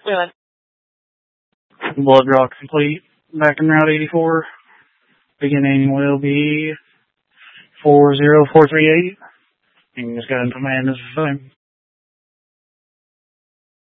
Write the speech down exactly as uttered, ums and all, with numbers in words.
doing? Blood draw complete. Back in Route eighty-four. Beginning will be four zero four three eight. You can just go and command this thing.